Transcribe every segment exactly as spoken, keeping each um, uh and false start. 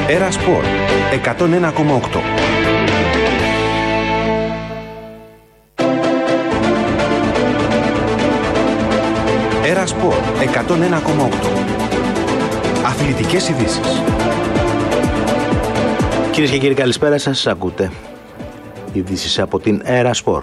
Έρα Σπορ εκατόν ένα κόμμα οκτώ. Έρα Σπορ εκατόν ένα κόμμα οκτώ. Αθλητικές ειδήσεις. Κυρίες και κύριοι, καλησπέρα σας. Ακούτε ειδήσεις από την Έρα Σπορ.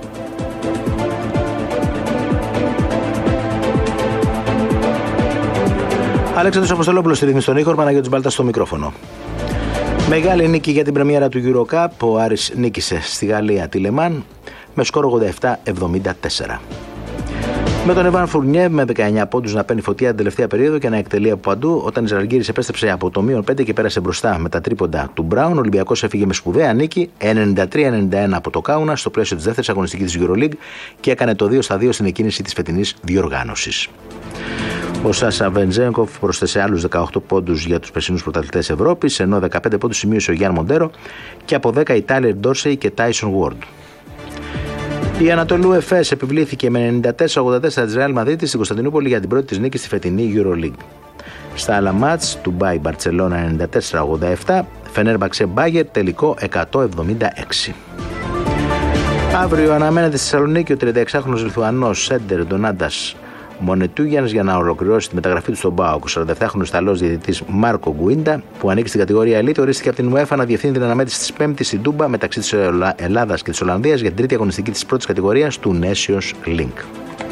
Αλέξανδρος Αποστολόπουλος στη ρύθμιση των ήχων, Παναγιώτης Μπάλτας στο μικρόφωνο. Μεγάλη νίκη για την πρεμιέρα του Euro Cup. Ο Άρης νίκησε στη Γαλλία τη Λεμάν με σκορ ογδόντα επτά εβδομήντα τέσσερα. Με τον Εβάν Φουρνιέ με δεκαεννιά πόντους να παίρνει φωτιά την τελευταία περίοδο και να εκτελεί από παντού, όταν η Ζαλγκίρις επέστρεψε από το μείον πέντε και πέρασε μπροστά με τα τρίποντα του Μπράουν, ο Ολυμπιακός έφυγε με σπουδαία νίκη ενενήντα τρία ενενήντα ένα από το Κάουνα στο πλαίσιο της δεύτερης αγωνιστικής της EuroLeague και έκανε το δύο στα δύο στην εκκίνηση της φετινής διοργάνωσης. Ο Σάσα Βενζέγκοφ πρόσθεσε άλλους δεκαοκτώ πόντους για τους περσινούς πρωταθλητές Ευρώπης, ενώ δεκαπέντε πόντους σημείωσε ο Γιάν Μοντέρο και από δέκα οι Τάιλερ Ντόρσεϊ και Τάισον Γουόρντ. Η Ανατολού Εφές επιβλήθηκε με ενενήντα τέσσερα ογδόντα τέσσερα της Ρεάλ Μαδρίτης στην Κωνσταντινούπολη για την πρώτη της νίκη στη φετινή EuroLeague. Στα άλλα μάτς, Ντουμπάι Μπαρτσελώνα ενενήντα τέσσερα ογδόντα επτά, Φενέρμπαξε Μπάγερ τελικό εκατό εβδομήντα έξι. Αύριο αναμένεται στη Θεσσαλονίκη ο τριανταεξάχρονος Λιθουανός Σέντερ Ντονάντας Μονετούγιανς για να ολοκληρώσει τη μεταγραφή του στον ΠΑΟΚ. Ο σαρανταεπτάχρονος Ιταλός διαιτητής Μάρκο Γκουίντα, που ανήκει στην κατηγορία Elite, ορίστηκε από την UEFA να διευθύνει την αναμέτρηση της Πέμπτης στην Τούμπα μεταξύ της Ελλάδας και της Ολλανδίας για την τρίτη αγωνιστική της πρώτης κατηγορίας του Nations Link.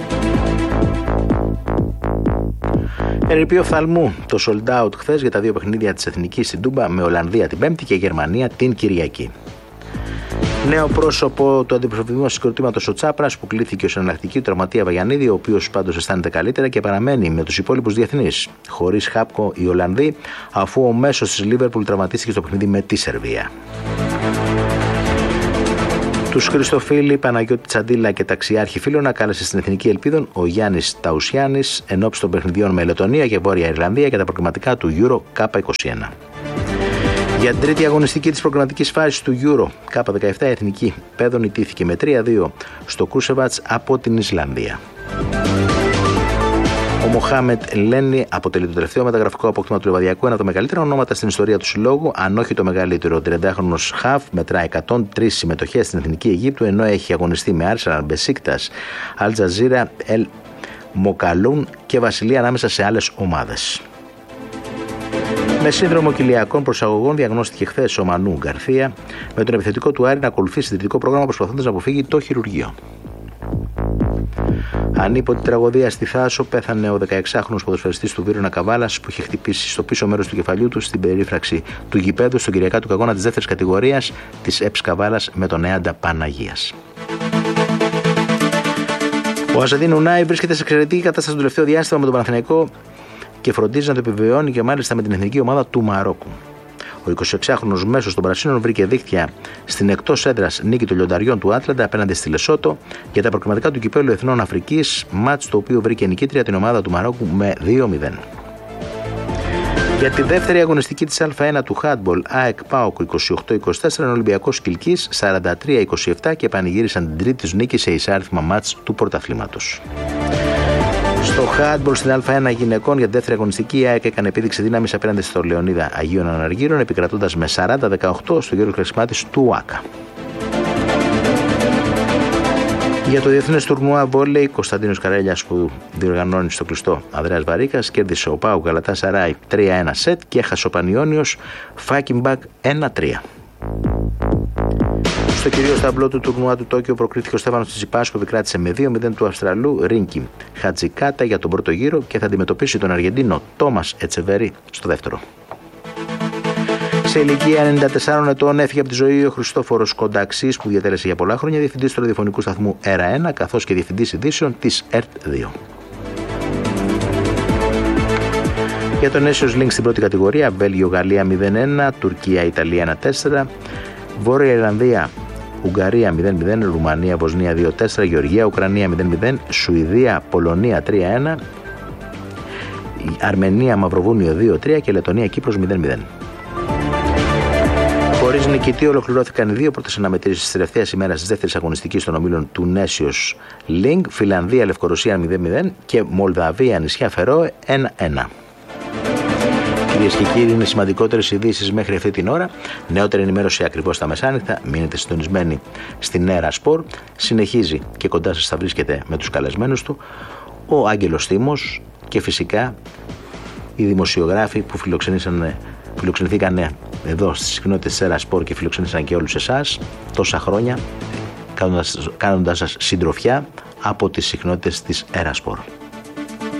Ερειπή οφθαλμού το sold out χθες για τα δύο παιχνίδια της Εθνικής στην Τούμπα, με Ολλανδία την Πέμπτη και Γερμανία την Κυριακή. Νέο πρόσωπο του αντιπροσωπευτικού συγκροτήματος ο Τσάπρας, που κλήθηκε ως εναλλακτική του τραυματία Βαγιανίδη, ο οποίος πάντως αισθάνεται καλύτερα και παραμένει με τους υπόλοιπους διεθνείς. Χωρίς Χάπκο οι Ολλανδοί, αφού ο μέσος της Λίβερπουλ τραυματίστηκε στο παιχνίδι με τη Σερβία. Τους Χριστοφίλη, Παναγιώτη Τσαντίλα και ταξιάρχη Φίλωνα κάλεσε στην Εθνική Ελπίδων ο Γιάννης Ταουσιάνης ενόψει των παιχνιδιών με Λετωνία και Βόρεια Ιρλανδία για τα προκριματικά του Euro Cup είκοσι ένα. Για την τρίτη αγωνιστική της προκριματικής φάσης του Euro Cup δεκαεπτά, η Εθνική Πέδων ιτήθηκε με τρία δύο στο Κρούσεβατς από την Ισλανδία. Ο Μοχάμετ Λένι αποτελεί το τελευταίο μεταγραφικό απόκτημα του Λιβαδιακού, ένα από τα μεγαλύτερα ονόματα στην ιστορία του συλλόγου, αν όχι το μεγαλύτερο. Ο τριαντάχρονος Χαφ μετρά εκατόν τρεις συμμετοχές στην Εθνική Αιγύπτου, ενώ έχει αγωνιστεί με Άρσεναλ, Μπεσίκτας, Αλτζαζίρα, Ελ Μοκαλούν και Βασιλεία, ανάμεσα σε άλλες ομάδες. Με σύνδρομο κοιλιακών προσαγωγών διαγνώστηκε χθες ο Μανού Γκαρθία, με τον επιθετικό του Άρη να ακολουθεί συντηρητικό πρόγραμμα προσπαθώντας να αποφύγει το χειρουργείο. Ανίποτη τραγωδία στη Θάσο, πέθανε ο δεκαεξάχρονος ποδοσφαιριστής του Βίρονα Καβάλας, που είχε χτυπήσει στο πίσω μέρος του κεφαλιού του στην περίφραξη του γηπέδου στον Κυριακάτικο αγώνα της δεύτερης κατηγορίας της ΕΠΣ Καβάλας με τον Έαντα Παναγίας. Ο Αζαντίν Ουνάι βρίσκεται σε εξαιρετική κατάσταση το τελευταίο διάστημα με τον Παναθηναϊκό και φροντίζει να το επιβεβαιώνει και μάλιστα με την εθνική ομάδα του Μαρόκου. Ο εικοσιεξάχρονος μέσος των Πρασίνων βρήκε δίχτυα στην εκτός έδρας νίκη των Λιονταριών του Άτλαντα απέναντι στη Λεσότο για τα προκριματικά του Κυπέλλου Εθνών Αφρικής, μάτς το οποίο βρήκε νικήτρια την ομάδα του Μαρόκου με δύο μηδέν. Για τη δεύτερη αγωνιστική της Α1 του Χάντμπολ, ΑΕΚ ΠΑΟΚ είκοσι οκτώ είκοσι τέσσερα, Ολυμπιακός Κιλκής σαράντα τρία είκοσι επτά και πανηγύρισαν την τρίτη τους νίκη σε εισάριθμα μάτς του πρωταθλήματος. Στο χάντμπολ στην Α1 γυναικών για τη δεύτερη αγωνιστική, η ΑΕΚ έκανε επίδειξη δύναμης απέναντι στο Λεωνίδα Αγίων Αναργύρων, επικρατώντας με σαράντα δεκαοκτώ στο Γιώργο Χρυσιμάτης του ΟΑΚΑ. Για το διεθνές τουρνουά βόλεϊ, Κωνσταντίνος Καρέλιας, που διοργανώνει στο κλειστό Ανδρέας Βαρίκας, κέρδισε ο ΠΑΟΚ Γαλατάσαράι τρία ένα σετ και έχασε ο Πανιόνιος Φάκιμπακ ένα τρία. Στο κυρίως ταμπλό του τουρνουά του Τόκιο προκρίθηκε ο Στέφανος Τσιτσιπάς, που επικράτησε με δύο μηδέν του Αυστραλού Ρίνκι Χατζικάτα για τον πρώτο γύρο και θα αντιμετωπίσει τον Αργεντίνο Τόμας Ετσεβέρι στο δεύτερο. Σε ηλικία ενενήντα τεσσάρων ετών έφυγε από τη ζωή ο Χριστόφορος Κονταξής, που διατέλεσε για πολλά χρόνια διευθυντής του ραδιοφωνικού σταθμού Έρα ένα καθώς και διευθυντής ειδήσεων της ΕΡΤ δύο. Για τον Nations Link στην πρώτη κατηγορία, Βέλγιο-Γαλλία μηδέν ένα, Τουρκία-Ιταλία ένα τέσσερα, Βόρεια Ιρλανδία Ουγγαρία μηδέν μηδέν, Ρουμανία-Βοσνία δύο τέσσερα, Γεωργία-Ουκρανία μηδέν μηδέν, Σουηδία-Πολωνία τρία ένα, Αρμενία-Μαυροβούνιο δύο τρία και Λετωνία-Κύπρος μηδέν μηδέν. Χωρίς νικητή ολοκληρώθηκαν οι δύο πρώτες αναμετρήσεις της τελευταίας ημέρας της δεύτερης αγωνιστικής των ομίλων του Nations Link, Φιλανδία-Λευκορωσία μηδέν μηδέν και Μολδαβία-Νησιά Φερόε ένα ένα. Κυρίες και κύριοι, είναι οι σημαντικότερες ειδήσεις μέχρι αυτή την ώρα. Νεότερη ενημέρωση ακριβώς στα μεσάνυχτα. Μείνετε συντονισμένοι στην Έρα Σπορ. Συνεχίζει και κοντά σας θα βρίσκεται με τους καλεσμένους του ο Άγγελος Θήμος και φυσικά οι δημοσιογράφοι που φιλοξενηθήκαν εδώ στις συχνότητες της Έρα Σπορ και φιλοξενήσαν και όλους εσάς τόσα χρόνια, κάνοντας, κάνοντας σας συντροφιά από τις συχνότητες της Έρα Σπορ.